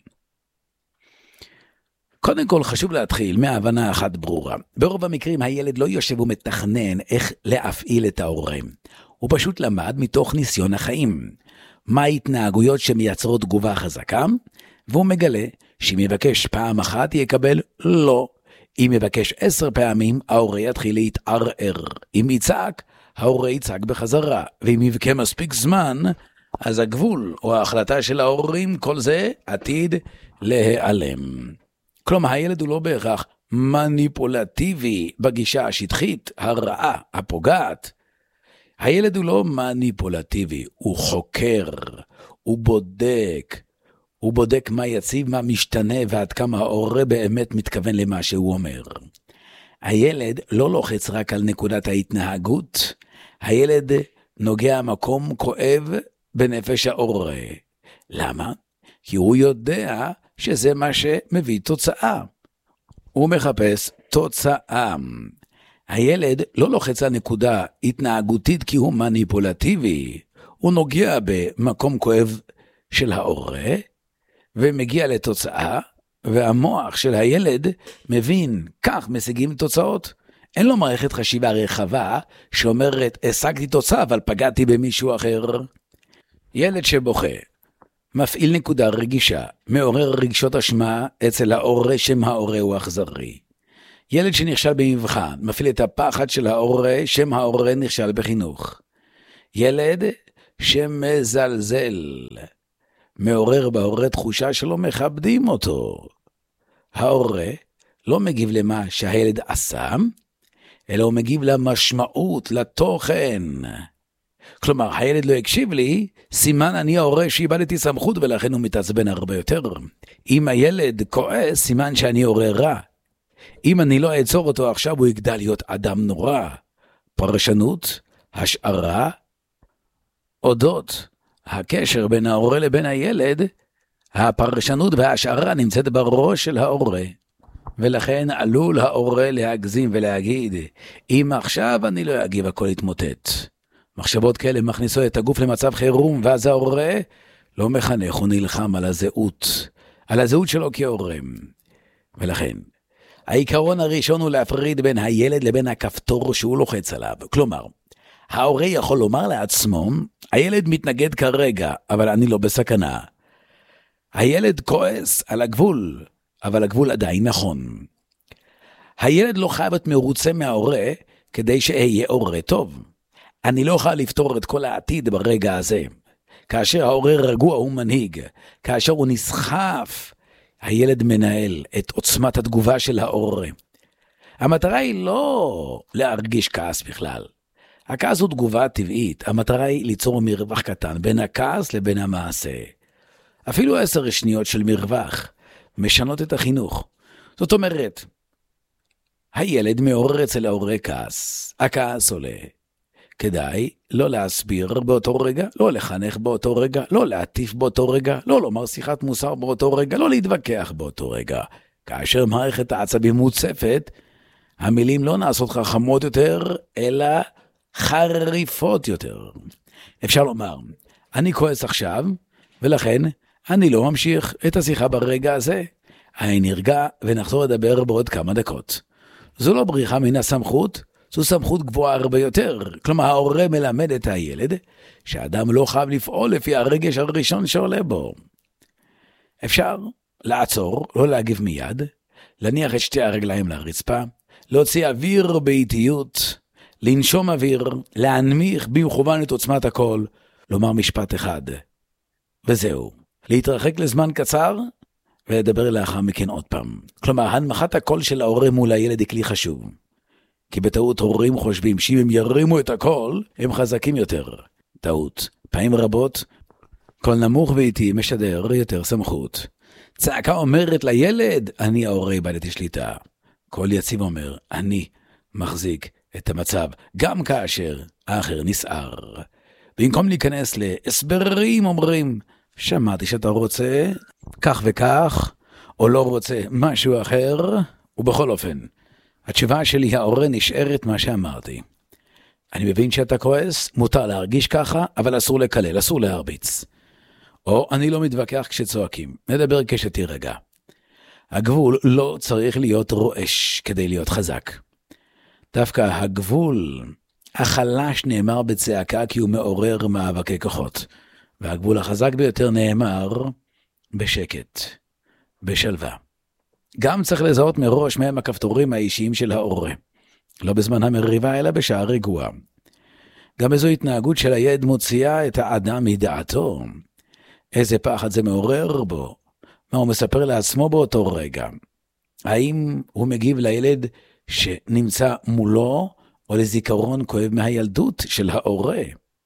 קודם כל חשוב להתחיל מההבנה אחת ברורה. ברוב המקרים הילד לא יושב ומתכנן איך להפעיל את ההורים. הוא פשוט למד מתוך ניסיון החיים. מה ההתנהגויות שמייצרות תגובה חזקה? והוא מגלה שאם יבקש פעם אחת יקבל לא. אם יבקש עשר פעמים ההורה יתחיל להתערער. אם יצעק ההורה יצעק בחזרה. ואם יבכה מספיק זמן אז הגבול או ההחלטה של ההורים כל זה עתיד להיעלם. כלומר, הילד הוא לא בהכרח מניפולטיבי בגישה השטחית, הרעה, הפוגעת. הילד הוא לא מניפולטיבי, הוא חוקר, הוא בודק, הוא בודק מה יציב, מה משתנה, ועד כמה ההורה באמת מתכוון למה שהוא אומר. הילד לא לוחץ רק על נקודת ההתנהגות, הילד נוגע מקום כואב בנפש ההורה. למה? כי הוא יודע שזה מה שמביא תוצאה. הוא מחפש תוצאה. הילד לא לוחץ על נקודה התנהגותית כי הוא מניפולטיבי. הוא נוגע במקום כואב של ההורה, ומגיע לתוצאה, והמוח של הילד מבין, כך משיגים תוצאות. אין לו מערכת חשיבה רחבה שאומרת, השגתי תוצאה אבל פגעתי במישהו אחר. ילד שבוכה, מפעיל נקודה רגישה, מעורר רגשות אשמה אצל ההורה שם ההורה הוא אכזרי. ילד שנכשל במבחן, מפעיל את הפחד של ההורה שם ההורה נכשל בחינוך. ילד שמזלזל, מעורר בהורה תחושה שלא מכבדים אותו. ההורה לא מגיב למה שהילד עשה, אלא הוא מגיב למשמעות, לתוכן. כלומר, הילד לא הקשיב לי, סימן אני ההורה שאיבדתי סמכות ולכן הוא מתעצבן הרבה יותר. אם הילד כועס, סימן שאני הורה רע. אם אני לא אעצור אותו עכשיו, הוא יגדל להיות אדם נורא. פרשנות, השערה, אודות הקשר בין ההורה לבין הילד, הפרשנות וההשערה נמצאת בראש של ההורה. ולכן עלול ההורה להגזים ולהגיד, אם עכשיו אני לא אגיב הכל יתמוטט. מחשבות כאלה מכניסו את הגוף למצב חירום, ואז ההורה לא מחנך, הוא נלחם על הזהות, על הזהות שלו כהורם. ולכן, העיקרון הראשון הוא להפריד בין הילד לבין הכפתור שהוא לוחץ עליו. כלומר, ההורה יכול לומר לעצמו, הילד מתנגד כרגע, אבל אני לא בסכנה. הילד כועס על הגבול, אבל הגבול עדיין נכון. הילד לא חייב להיות מרוצה מההורה, כדי שאהיה הורה טוב. אני לא יכול לפתור את כל העתיד ברגע הזה. כאשר ההורה רגוע הוא מנהיג, כאשר הוא נסחף, הילד מנהל את עוצמת התגובה של ההורה. המטרה היא לא להרגיש כעס בכלל. הכעס הוא תגובה טבעית, המטרה היא ליצור מרווח קטן בין הכעס לבין המעשה. אפילו עשר שניות של מרווח משנות את החינוך. זאת אומרת, הילד מעורר אצל ההורה כעס, הכעס עולה. כדאי לא להסביר באותו רגע, לא לחנך באותו רגע, לא להטיף באותו רגע, לא לומר שיחת מוסר באותו רגע, לא להתווכח באותו רגע. כאשר מערכת העצבים מוצפת, המילים לא נעשות חכמות יותר, אלא חריפות יותר. אפשר לומר, אני כועס עכשיו, ולכן אני לא ממשיך את השיחה ברגע הזה. אני נרגע ונחזור לדבר בעוד כמה דקות. זו לא בריחה מן הסמכות, זו סמכות גבוהה הרבה יותר. כלומר, ההורה מלמד את הילד שהאדם לא חייב לפעול לפי הרגש הראשון שעולה בו. אפשר לעצור, לא להגיב מיד, להניח את שתי הרגליים לרצפה, להוציא אוויר באיטיות, לנשום אוויר, להנמיך במכוון את עוצמת הכל, לומר משפט אחד. וזהו. להתרחק לזמן קצר ולדבר לאחר מכן עוד פעם. כלומר, הנמכת הקול של ההורה מול הילד היא כלי חשוב. כי בטעות הורים חושבים שאם הם ירימו את הקול, הם חזקים יותר. טעות. פעמים רבות, קול נמוך ואיטי משדר יותר סמכות. צעקה אומרת לילד, אני ההורה איבדתי שליטה. קול יציב אומר, אני מחזיק את המצב, גם כאשר האחר נסער. במקום להיכנס להסברים אומרים, שמעתי שאתה רוצה כך וכך, או לא רוצה משהו אחר, ובכל אופן, התשובה שלי ההורה נשארת מה שאמרתי. אני מבין שאתה כועס, מותר להרגיש ככה, אבל אסור לקלל, אסור להרביץ. או אני לא מתווכח כשצועקים, נדבר כשתירגע. הגבול לא צריך להיות רועש כדי להיות חזק. דווקא הגבול החלש נאמר בצעקה כי הוא מעורר מאבקי כוחות. והגבול החזק ביותר נאמר בשקט, בשלווה. גם צריך לזהות מראש מהם הכפתורים האישיים של ההורה. לא בזמן המריבה אלא בשעה רגועה. גם איזו התנהגות של הילד מוציאה את האדם מדעתו. איזה פחד זה מעורר בו. מה הוא מספר לעצמו באותו רגע. האם הוא מגיב לילד שנמצא מולו או לזיכרון כואב מהילדות של ההורה.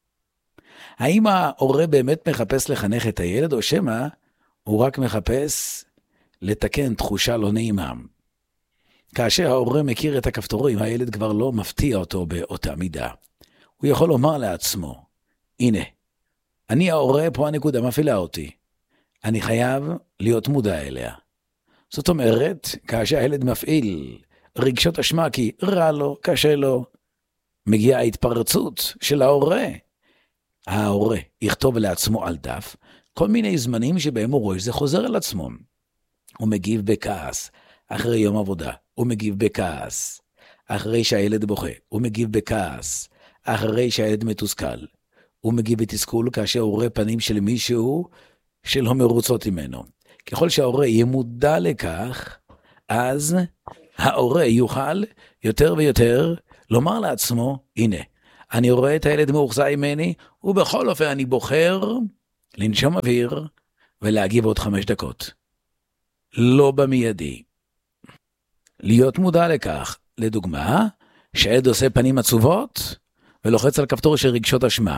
האם ההורה באמת מחפש לחנך את הילד או שמה הוא רק מחפש לתקן תחושה לא נעימה. כאשר ההורה מכיר את הכפתורים, הילד כבר לא מפתיע אותו באותה מידה. הוא יכול לומר לעצמו, הנה, אני ההורה, פה הנקודה מפעילה אותי. אני חייב להיות מודע אליה. זאת אומרת, כאשר הילד מפעיל רגשות אשמה כי רע לו, קשה לו, מגיעה ההתפרצות של ההורה. ההורה יכתוב לעצמו על דף כל מיני זמנים שבהם הוא רואה שזה חוזר על עצמו. הוא מגיב בכעס, אחרי יום עבודה, הוא מגיב בכעס, אחרי שהילד בוכה, הוא מגיב בכעס, אחרי שהילד מתוסכל, הוא מגיב בתסכול כאשר הוא רואה פנים של מישהו שלא מרוצות ממנו. ככל שההורה יהיה מודע לכך, אז ההורה יוכל יותר ויותר לומר לעצמו, הנה, אני רואה את הילד מאוכזב ממני, ובכל אופן אני בוחר לנשום אוויר ולהגיב עוד חמש דקות. לא במיידי. להיות מודע לכך, לדוגמה, שהילד עושה פנים עצובות ולוחץ על כפתור של רגשות אשמה.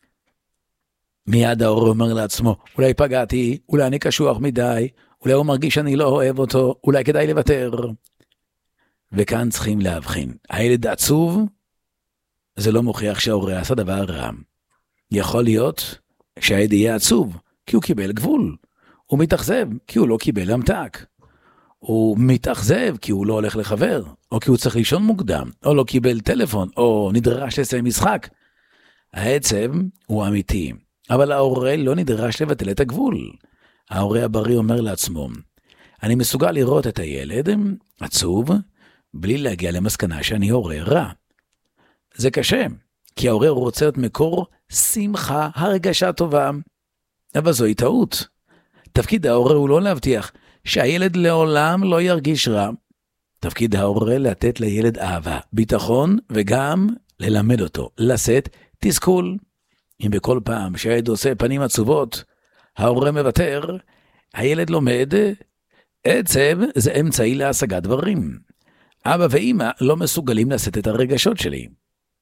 מיד ההורה אומר לעצמו, אולי פגעתי, אולי אני קשוח מדי, אולי הוא מרגיש שאני לא אוהב אותו, אולי כדאי לוותר. וכאן צריכים להבחין. הילד עצוב, זה לא מוכיח שההורה עשה דבר רע. יכול להיות שהילד יהיה עצוב, כי הוא קיבל גבול. הוא מתאכזב, כי הוא לא קיבל המתק. הוא מתאכזב, כי הוא לא הולך לחבר, או כי הוא צריך לישון מוקדם, או לא קיבל טלפון, או נדרש לסיים משחק. העצב הוא אמיתי, אבל ההורה לא נדרש לבטל את הגבול. ההורה הבריא אומר לעצמו, אני מסוגל לראות את הילד עצוב, בלי להגיע למסקנה שאני הורה רע. זה קשה, כי ההורה רוצה את מקור שמחה, הרגשה טובה. אבל זוהי טעות. תפקיד ההורה הוא לא להבטיח שהילד לעולם לא ירגיש רע. תפקיד ההורה לתת לילד אהבה, ביטחון, וגם ללמד אותו, לשאת תסכול. אם בכל פעם שהילד עושה פנים עצובות, ההורה מוותר, הילד לומד, עצב זה אמצעי להשגת דברים. אבא ואמא לא מסוגלים לשאת את הרגשות שלי.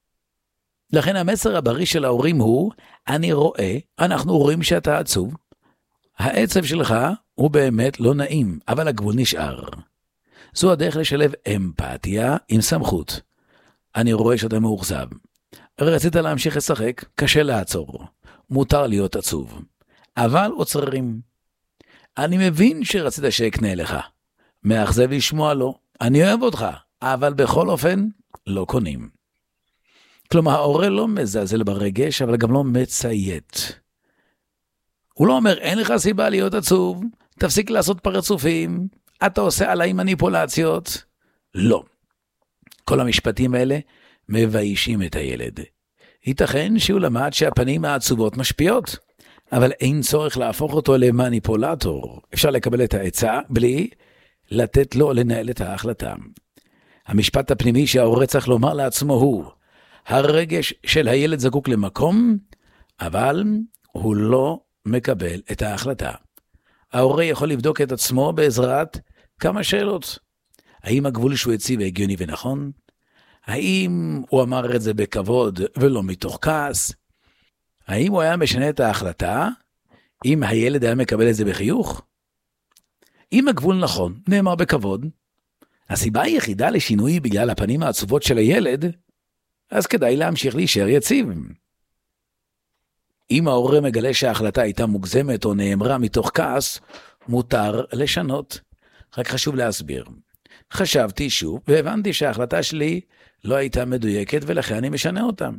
לכן המסר הבריא של ההורים הוא, אני רואה, אנחנו רואים שאתה עצוב. העצב שלך הוא באמת לא נעים, אבל הגבול נשאר. זו הדרך לשלב אמפתיה עם סמכות. אני רואה שאתה מאוכזב. רצית להמשיך לשחק, קשה לעצור. מותר להיות עצוב. אבל עוצרים. אני מבין שרצית שיקנה לך. מאכזב לשמוע לו. אני אוהב אותך, אבל בכל אופן לא קונים. כלומר, ההורה לא מזלזל ברגש, אבל גם לא מציית. הוא לא אומר, אין לך סיבה להיות עצוב, תפסיק לעשות פרצופים, אתה עושה עליי מניפולציות. לא. כל המשפטים האלה מביישים את הילד. ייתכן שהוא למד שהפנים העצובות משפיעות, אבל אין צורך להפוך אותו למניפולטור. אפשר לקבל את העצה בלי לתת לו לנהל את ההחלטה. המשפט הפנימי שההורה צריך לומר לעצמו הוא, הרגש של הילד זקוק למקום, אבל הוא לא מקבל את ההחלטה. ההורה יכול לבדוק את עצמו בעזרת כמה שאלות. האם הגבול שהוא הציב הגיוני ונכון? האם הוא אמר את זה בכבוד ולא מתוך כעס? האם הוא היה משנה את ההחלטה אם הילד היה מקבל את זה בחיוך? אם הגבול נכון, נאמר בכבוד, הסיבה היחידה לשינוי בגלל הפנים העצובות של הילד, אז כדאי להמשיך להישאר יציב. אם ההורה מגלה שההחלטה הייתה מוגזמת או נאמרה מתוך כעס, מותר לשנות. רק חשוב להסביר. חשבתי שוב והבנתי שההחלטה שלי לא הייתה מדויקת ולכן אני משנה אותה.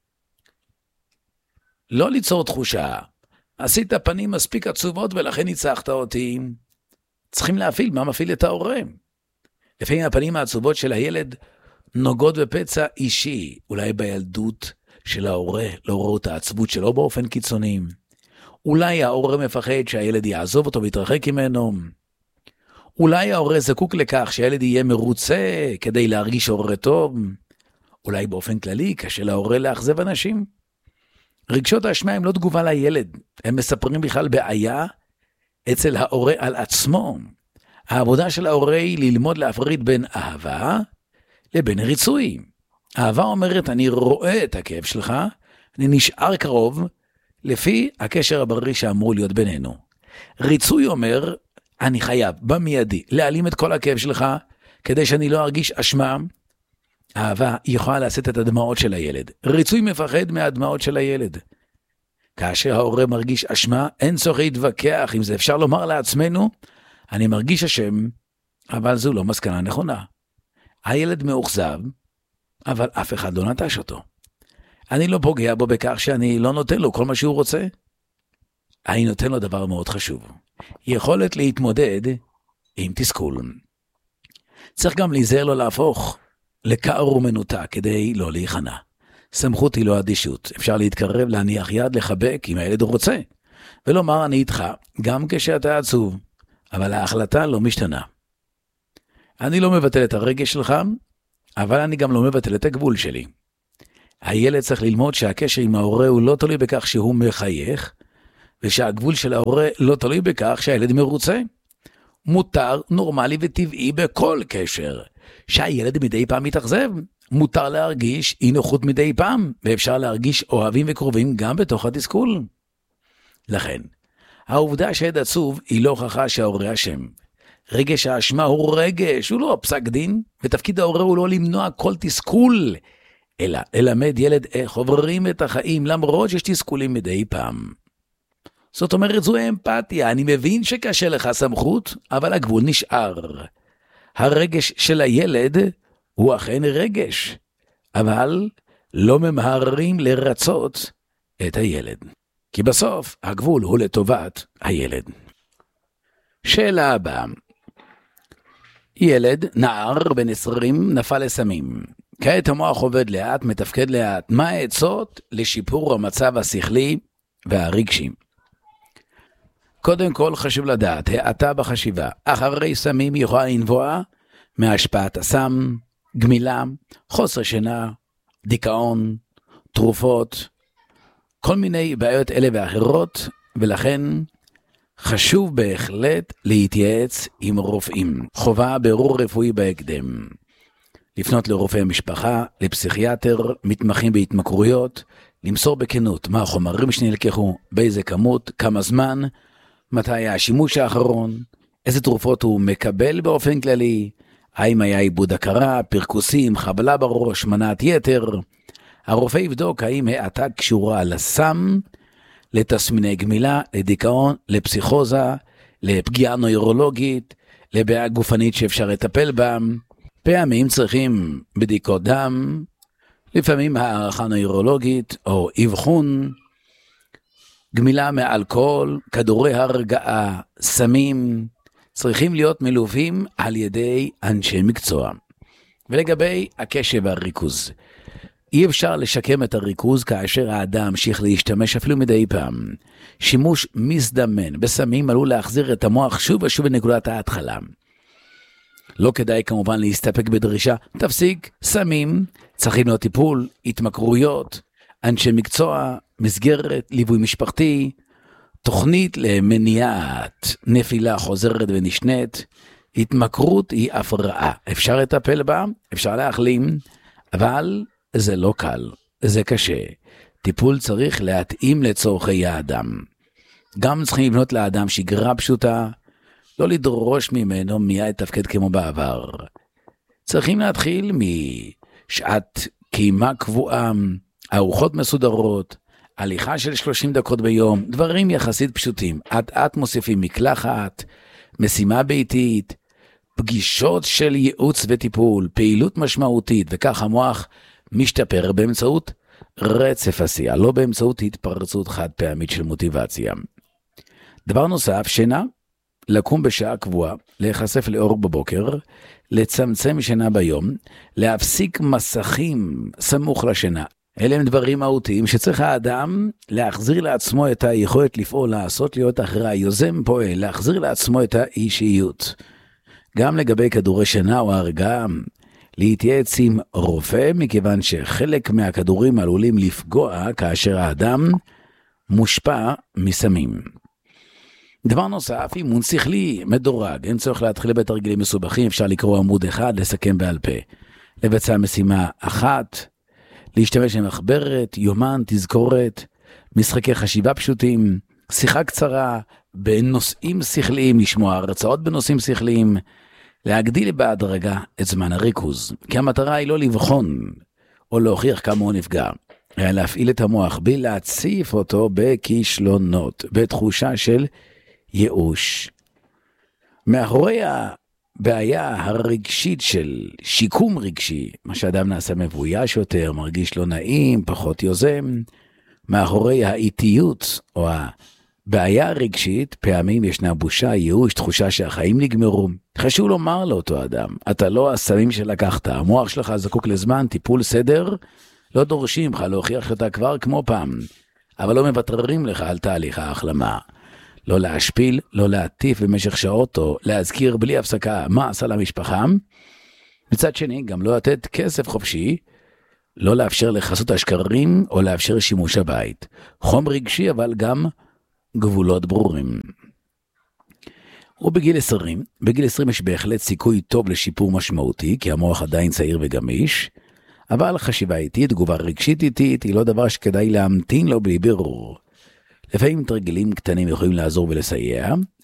לא ליצור תחושה, עשית פנים מספיק עצובות ולכן ניצחת אותי. צריכים להפעיל מה מפעיל את ההורה. לפעמים הפנים העצובות של הילד נוגעות בפצע אישי, אולי בילדות של ההורה, לא רואה את העצבות שלו באופן קיצוני. אולי ההורה מפחד שהילד יעזוב אותו ויתרחק ממנו. אולי ההורה זקוק לכך שהילד יהיה מרוצה כדי להרגיש הורה טוב. אולי באופן כללי קשה להורה לאכזב אנשים. רגשות האשמה הם לא תגובה לילד, הם מספרים בכלל בעיה אצל ההורה על עצמו. העבודה של ההורה היא ללמוד להפריד בין אהבה לבין ריצוי. אהבה אומרת, אני רואה את הכאב שלך, אני נשאר קרוב, לפי הקשר הבריא שאמור להיות בינינו. ריצוי אומר, אני חייב במיידי להעלים את כל הכאב שלך, כדי שאני לא ארגיש אשמה. אהבה יכולה לשאת את הדמעות של הילד. ריצוי מפחד מהדמעות של הילד. כאשר ההורה מרגיש אשמה, אין צורך להתווכח אם זה. אפשר לומר לעצמנו, אני מרגיש אשם, אבל זו לא מסקנה נכונה. הילד מאוכזב, אבל אף אחד לא נטש אותו. אני לא פוגע בו בכך שאני לא נותן לו כל מה שהוא רוצה. אני נותן לו דבר מאוד חשוב. יכולת להתמודד עם תסכול. צריך גם להיזהר לו להפוך לקער ומנותק כדי לא להיכנע. סמכות היא לא אדישות. אפשר להתקרב, להניח יד, לחבק אם הילד רוצה. ולומר אני איתך, גם כשאתה עצוב, אבל ההחלטה לא משתנה. אני לא מבטל את הרגש שלך, אבל אני גם לא מבטל את הגבול שלי. הילד צריך ללמוד שהקשר עם ההורה הוא לא תלוי בכך שהוא מחייך, ושהגבול של ההורה לא תלוי בכך שהילד מרוצה. מותר, נורמלי וטבעי בכל קשר. שהילד מדי פעם מתאכזב, מותר להרגיש אי נוחות מדי פעם, ואפשר להרגיש אוהבים וקרובים גם בתוך התסכול. לכן, העובדה שהילד עצוב היא לא הוכחה שההורה אשם. רגש האשמה הוא רגש, הוא לא פסק דין, ותפקיד ההורה הוא לא למנוע כל תסכול, אלא ללמד ילד איך עוברים את החיים למרות שיש תסכולים מדי פעם. זאת אומרת, זו אמפתיה, אני מבין שקשה לך סמכות, אבל הגבול נשאר. הרגש של הילד הוא אכן רגש, אבל לא ממהרים לרצות את הילד. כי בסוף הגבול הוא לטובת הילד. שאלה הבאה. ילד, נער בן עשרים, נפל לסמים. כעת המוח עובד לאט, מתפקד לאט. מה העצות לשיפור המצב השכלי והרגשי? קודם כל חשוב לדעת, האטה בחשיבה. אחרי סמים יכולה לנבוע מהשפעת הסם, גמילה, חוסר שינה, דיכאון, תרופות, כל מיני בעיות אלה ואחרות, ולכן חשוב בהחלט להתייעץ עם רופאים. חובה בירור רפואי בהקדם. לפנות לרופאי המשפחה, לפסיכיאטר, מתמחים בהתמכרויות, למסור בכנות מה החומרים שנלקחו, באיזה כמות, כמה זמן, מתי השימוש האחרון, איזה תרופות הוא מקבל באופן כללי, האם היה עיבוד הכרה, פרקוסים, חבלה בראש, מנת יתר. הרופא יבדוק האם האטה קשורה לסם, לתסמיני גמילה, לדיכאון, לפסיכוזה, לפגיעה נוירולוגית, לבעיה גופנית שאפשר לטפל בה. פעמים צריכים בדיקות דם, לפעמים הערכה נוירולוגית או אבחון, גמילה מאלכוהול, כדורי הרגעה, סמים, צריכים להיות מלווים על ידי אנשי מקצוע. ולגבי הקשב והריכוז, אי אפשר לשקם את הריכוז כאשר האדם המשיך להשתמש אפילו מדי פעם. שימוש מזדמן בסמים עלול להחזיר את המוח שוב ושוב לנקודת ההתחלה. לא כדאי כמובן להסתפק בדרישה, תפסיק, סמים, צריכים להיות טיפול, התמכרויות, אנשי מקצוע, מסגרת, ליווי משפחתי, תוכנית למניעת נפילה חוזרת ונשנית. התמכרות היא הפרעה, אפשר לטפל בה, אפשר להחלים, אבל זה לא קל, זה קשה. טיפול צריך להתאים לצורכי האדם. גם צריכים לבנות לאדם שגרה פשוטה, לא לדרוש ממנו מיד תפקד כמו בעבר. צריכים להתחיל משעת קימה קבועה, ארוחות מסודרות, הליכה של שלושים דקות ביום, דברים יחסית פשוטים. עד עד מוסיפים מקלחת, משימה ביתית, פגישות של ייעוץ וטיפול, פעילות משמעותית, וכך המוח משתפר באמצעות רצף עשייה, לא באמצעות התפרצות חד פעמית של מוטיבציה. דבר נוסף, שינה, לקום בשעה קבועה, להיחשף לאור בבוקר, לצמצם שינה ביום, להפסיק מסכים סמוך לשינה. אלה הם דברים מהותיים שצריך האדם להחזיר לעצמו את היכולת לפעול, לעשות, להיות אחראי, יוזם פועל, להחזיר לעצמו את האישיות. גם לגבי כדורי שינה או הרגעה, להתייעץ עם רופא, מכיוון שחלק מהכדורים עלולים לפגוע כאשר האדם מושפע מסמים. דבר נוסף, אימון שכלי מדורג, אין צורך להתחיל בתרגילים מסובכים, אפשר לקרוא עמוד אחד, לסכם בעל פה. לבצע משימה אחת, להשתמש עם מחברת, יומן, תזכורת, משחקי חשיבה פשוטים, שיחה קצרה בנושאים שכליים, לשמוע הרצאות בנושאים שכליים, להגדיל בהדרגה את זמן הריכוז, כי המטרה היא לא לבחון או להוכיח כמה הוא נפגע, אלא להפעיל את המוח בלי להציף אותו בכישלונות, בתחושה של ייאוש. מאחורי הבעיה הרגשית של שיקום רגשי, מה שאדם נעשה מבויש יותר, מרגיש לא נעים, פחות יוזם, מאחורי האיטיות או בעיה רגשית, פעמים ישנה בושה, ייאוש, תחושה שהחיים נגמרו. חשוב לומר לאותו אדם, אתה לא הסמים שלקחת, המוח שלך זקוק לזמן, טיפול, סדר, לא דורשים לך להוכיח שאתה כבר כמו פעם, אבל לא מבטררים לך על תהליך ההחלמה. לא להשפיל, לא להטיף במשך שעות, או להזכיר בלי הפסקה מה עשה למשפחה. מצד שני, גם לא לתת כסף חופשי, לא לאפשר לחסות השקרים, או לאפשר שימוש הבית. חום רגשי, אבל גם גבולות ברורים. ובגיל עשרים, בגיל עשרים יש בהחלט סיכוי טוב לשיפור משמעותי, כי המוח עדיין צעיר וגמיש, אבל חשיבה איטית, תגובה רגשית איטית, היא לא דבר שכדאי להמתין לו בלי בירור. לפעמים תרגילים קטנים יכולים לעזור ולסייע,